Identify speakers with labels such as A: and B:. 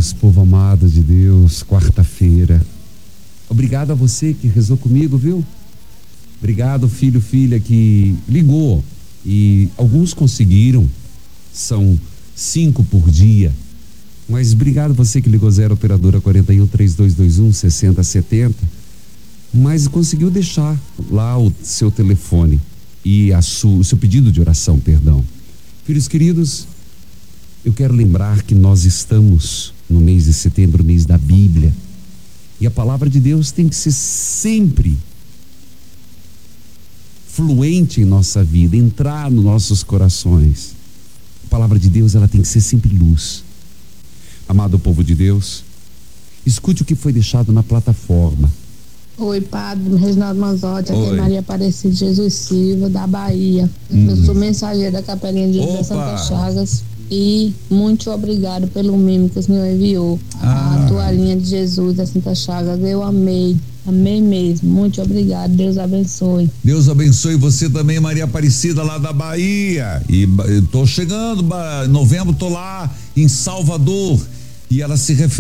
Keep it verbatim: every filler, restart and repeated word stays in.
A: queridos, povo amado de Deus, quarta-feira. Obrigado a você que rezou comigo, viu? Obrigado, filho, filha, que ligou. E alguns conseguiram, são cinco por dia. Mas obrigado você que ligou zero operadora quarenta e um, três dois dois um, sessenta setenta. Mas conseguiu deixar lá o seu telefone e a sua, o seu pedido de oração, perdão. Filhos queridos, eu quero lembrar que nós estamos no mês de setembro, mês da Bíblia. E a palavra de Deus tem que ser sempre fluente em nossa vida, entrar nos nossos corações. A palavra de Deus, ela tem que ser sempre luz. Amado povo de Deus, escute o que foi deixado na plataforma.
B: Oi, Padre Reginaldo Manzotti, aqui é Maria Aparecida Jesus Silva, da Bahia.
A: Hum.
B: Eu sou mensageira da Capelinha de Jesus da Santa Chagas. E muito obrigado pelo mimo que o Senhor enviou. Ah. A toalhinha de Jesus da Santa Chagas. Eu amei, amei mesmo. Muito obrigado. Deus abençoe.
C: Deus abençoe você também, Maria Aparecida, lá da Bahia. E tô chegando, em novembro tô lá em Salvador. E ela se refere